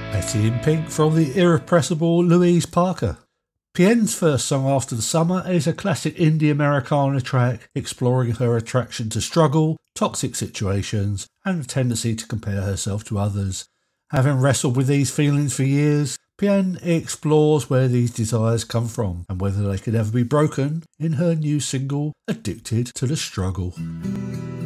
Betty in Pink from the irrepressible Louise Parker. Pien's first song after the summer is a classic indie Americana track exploring her attraction to struggle, toxic situations, and a tendency to compare herself to others. Having wrestled with these feelings for years, Pien explores where these desires come from and whether they could ever be broken in her new single, Addicted to the Struggle.